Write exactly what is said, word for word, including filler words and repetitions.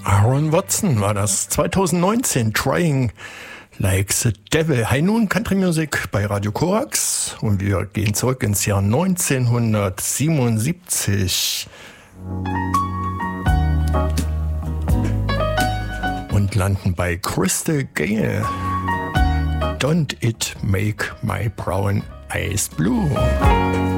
Aaron Watson war das zweitausendneunzehn, Trying Like the Devil. Hi nun Country Music bei Radio Korax und wir gehen zurück ins Jahr neunzehnhundertsiebenundsiebzig und landen bei Crystal Gayle. Don't it make my brown eyes blue?